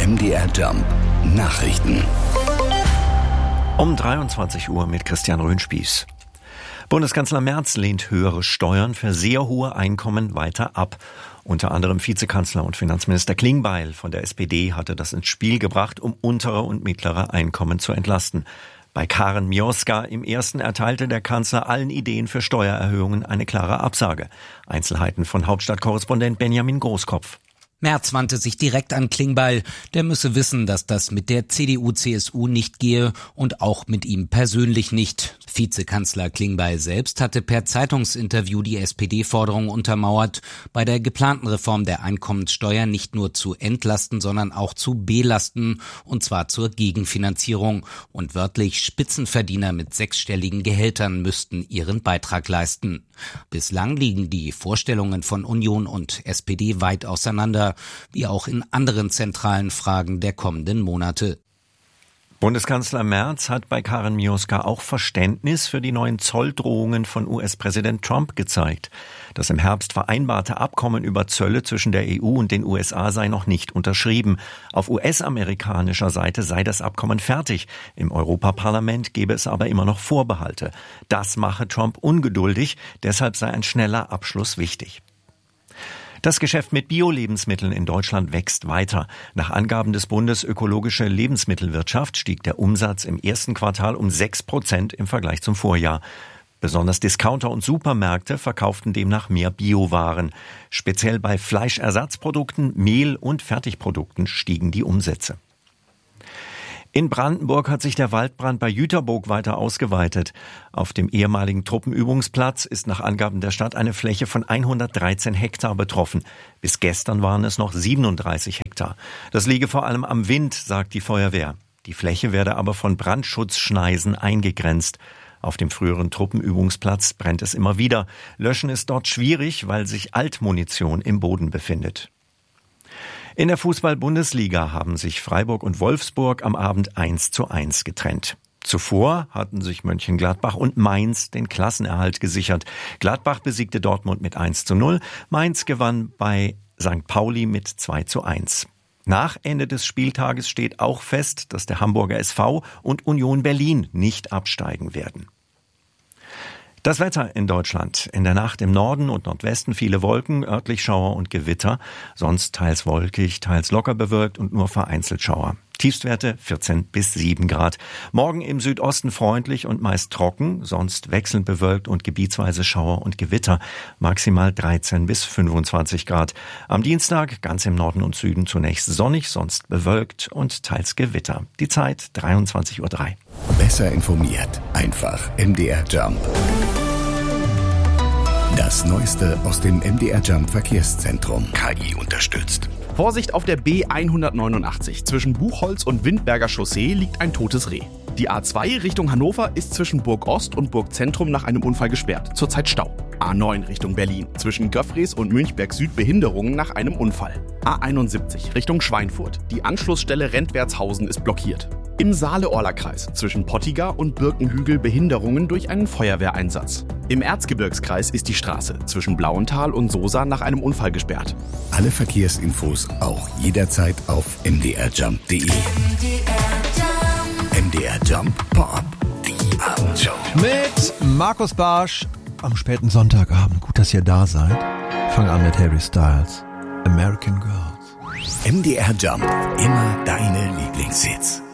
MDR Jump Nachrichten. Um 23 Uhr mit Christian Röhnspieß. Bundeskanzler Merz lehnt höhere Steuern für sehr hohe Einkommen weiter ab. Unter anderem Vizekanzler und Finanzminister Klingbeil von der SPD hatte das ins Spiel gebracht, um untere und mittlere Einkommen zu entlasten. Bei Karen Mioska im Ersten erteilte der Kanzler allen Ideen für Steuererhöhungen eine klare Absage. Einzelheiten von Hauptstadtkorrespondent Benjamin Großkopf. Merz wandte sich direkt an Klingbeil. Der müsse wissen, dass das mit der CDU-CSU nicht gehe und auch mit ihm persönlich nicht. Vizekanzler Klingbeil selbst hatte per Zeitungsinterview die SPD-Forderung untermauert, bei der geplanten Reform der Einkommenssteuer nicht nur zu entlasten, sondern auch zu belasten, und zwar zur Gegenfinanzierung. Und wörtlich Spitzenverdiener mit sechsstelligen Gehältern müssten ihren Beitrag leisten. Bislang liegen die Vorstellungen von Union und SPD weit auseinander, wie auch in anderen zentralen Fragen der kommenden Monate. Bundeskanzler Merz hat bei Karen Mioska auch Verständnis für die neuen Zolldrohungen von US-Präsident Trump gezeigt. Das im Herbst vereinbarte Abkommen über Zölle zwischen der EU und den USA sei noch nicht unterschrieben. Auf US-amerikanischer Seite sei das Abkommen fertig. Im Europaparlament gebe es aber immer noch Vorbehalte. Das mache Trump ungeduldig, deshalb sei ein schneller Abschluss wichtig. Das Geschäft mit Bio-Lebensmitteln in Deutschland wächst weiter. Nach Angaben des Bundes Ökologische Lebensmittelwirtschaft stieg der Umsatz im ersten Quartal um 6% im Vergleich zum Vorjahr. Besonders Discounter und Supermärkte verkauften demnach mehr Biowaren. Speziell bei Fleischersatzprodukten, Mehl und Fertigprodukten stiegen die Umsätze. In Brandenburg hat sich der Waldbrand bei Jüterbock weiter ausgeweitet. Auf dem ehemaligen Truppenübungsplatz ist nach Angaben der Stadt eine Fläche von 113 Hektar betroffen. Bis gestern waren es noch 37 Hektar. Das liege vor allem am Wind, sagt die Feuerwehr. Die Fläche werde aber von Brandschutzschneisen eingegrenzt. Auf dem früheren Truppenübungsplatz brennt es immer wieder. Löschen ist dort schwierig, weil sich Altmunition im Boden befindet. In der Fußball-Bundesliga haben sich Freiburg und Wolfsburg am Abend 1:1 getrennt. Zuvor hatten sich Mönchengladbach und Mainz den Klassenerhalt gesichert. Gladbach besiegte Dortmund mit 1:0, Mainz gewann bei St. Pauli mit 2:1. Nach Ende des Spieltages steht auch fest, dass der Hamburger SV und Union Berlin nicht absteigen werden. Das Wetter in Deutschland. In der Nacht im Norden und Nordwesten viele Wolken, örtlich Schauer und Gewitter. Sonst teils wolkig, teils locker bewölkt und nur vereinzelt Schauer. Tiefstwerte 14 bis 7 Grad. Morgen im Südosten freundlich und meist trocken, sonst wechselnd bewölkt und gebietsweise Schauer und Gewitter. Maximal 13 bis 25 Grad. Am Dienstag ganz im Norden und Süden zunächst sonnig, sonst bewölkt und teils Gewitter. Die Zeit 23:03 Uhr. Besser informiert. Einfach MDR Jump. Das Neueste aus dem MDR Jump Verkehrszentrum. KI unterstützt. Vorsicht auf der B189. Zwischen Buchholz und Windberger Chaussee liegt ein totes Reh. Die A2 Richtung Hannover ist zwischen Burg Ost und Burg Zentrum nach einem Unfall gesperrt. Zurzeit Stau. A9 Richtung Berlin. Zwischen Göffries und Münchberg Süd Behinderungen nach einem Unfall. A71 Richtung Schweinfurt. Die Anschlussstelle Rentwertshausen ist blockiert. Im Saale-Orla-Kreis zwischen Pottiger und Birkenhügel Behinderungen durch einen Feuerwehreinsatz. Im Erzgebirgskreis ist die Straße zwischen Blauental und Sosa nach einem Unfall gesperrt. Alle Verkehrsinfos auch jederzeit auf mdrjump.de. MDR Jump Pop, die Abendshow. Mit Markus Barsch am späten Sonntagabend. Gut, dass ihr da seid. Fang an mit Harry Styles. American Girls. MDR Jump, immer deine Lieblingshits.